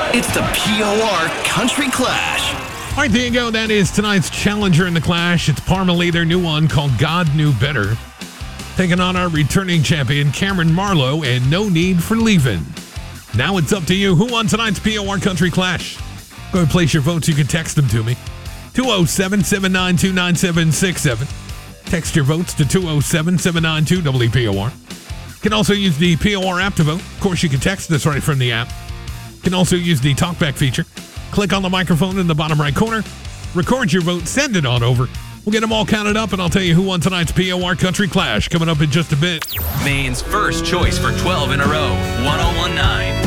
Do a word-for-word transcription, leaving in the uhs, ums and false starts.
It's the P O R Country Clash. All right, there you go. That is tonight's challenger in the Clash. It's Parmalee, their new one called God Knew Better, taking on our returning champion, Cameron Marlowe, and No Need for Leaving. Now it's up to you. Who won tonight's P O R Country Clash? Go ahead and place your votes. You can text them to me. two oh seven, seven nine two, nine seven six seven. Text your votes to two oh seven, seven nine two, W P O R. You can also use the P O R app to vote. Of course, you can text us right from the app. You can also use the talkback feature. Click on the microphone in the bottom right corner. Record your vote. Send it on over. We'll get them all counted up, and I'll tell you who won tonight's P O R Country Clash coming up in just a bit. Maine's first choice for twelve in a row. ten nineteen